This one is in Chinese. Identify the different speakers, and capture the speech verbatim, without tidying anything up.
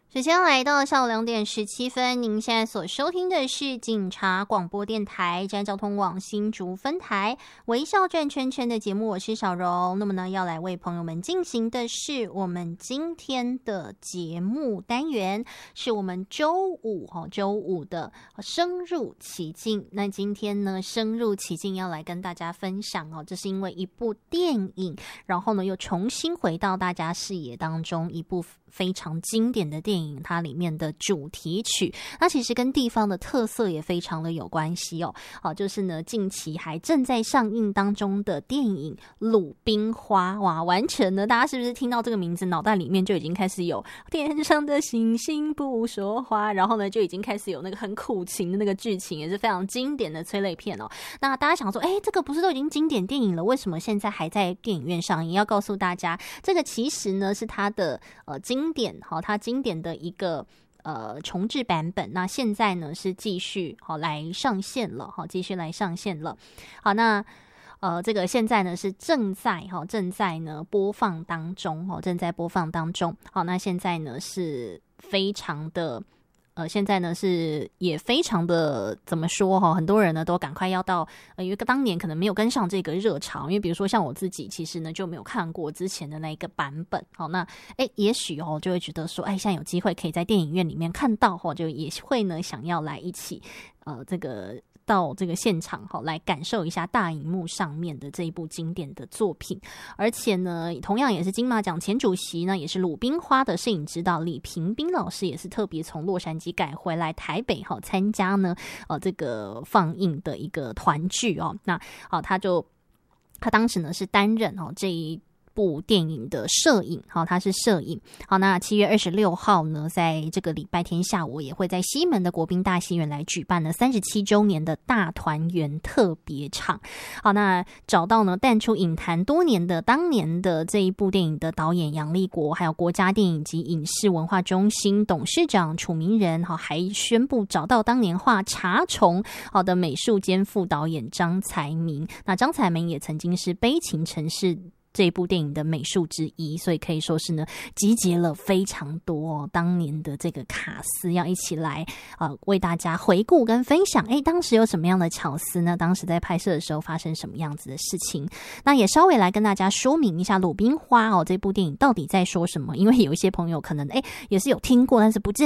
Speaker 1: 时间来到下午两点十七分，您现在所收听的是警察广播电台站交通网新竹分台微笑转圈圈的节目，我是小柔。那么呢，要来为朋友们进行的是我们今天的节目单元，是我们周五哈周五的深入其境。那今天呢，深入其境要来跟大家分享哦，这是因为一部电影，然后呢又重新回到大家视野当中，一部非常经典的电影，它里面的主题曲，那其实跟地方的特色也非常的有关系哦。好，就是呢，近期还正在上映当中的电影《鲁冰花》，哇，完全呢，大家是不是听到这个名字，脑袋里面就已经开始有天上的星星不说话，然后呢，就已经开始有那个很苦情的那个剧情，也是非常经典的催泪片哦。那大家想说，哎，这个不是都已经经典电影了，为什么现在还在电影院上映？要告诉大家，这个其实呢是它的呃经典，好，它经典的一个呃重制版本。那现在呢是继续好来上线了，好，继续来上线了。好，那呃这个现在呢是正在哈正在呢播放当中，哈，正在播放当中。好，那现在呢是非常的。呃，现在呢是也非常的怎么说哈，很多人呢都赶快要到，呃，因为当年可能没有跟上这个热潮，因为比如说像我自己，其实呢就没有看过之前的那一个版本，好，那哎，也许哦就会觉得说，哎，现在有机会可以在电影院里面看到哈，就也会呢想要来一起，呃，这个。到这个现场哈，来感受一下大荧幕上面的这一部经典的作品。而且呢，同样也是金马奖前主席呢，也是鲁冰花的摄影指导李平斌老师，也是特别从洛杉矶赶回来台北哈，参加呢呃这个放映的一个团剧哦。那好，他就他当时呢是担任哦这一部电影的摄影，好，它是摄影。好，那七月二十六号呢，在这个礼拜天下午，也会在西门的国宾大戏院来举办了三十七周年的大团圆特别场。好，那找到呢淡出影坛多年的当年的这一部电影的导演杨立国，还有国家电影及影视文化中心董事长楚明仁，好，还宣布找到当年画茶虫好的美术兼副导演张才明。那张才明也曾经是悲情城市这一部电影的美术之一，所以可以说是呢集结了非常多、哦、当年的这个卡司，要一起来呃为大家回顾跟分享。哎，当时有什么样的巧思呢？当时在拍摄的时候发生什么样子的事情？那也稍微来跟大家说明一下《鲁冰花》哦这部电影到底在说什么，因为有一些朋友可能哎也是有听过，但是不见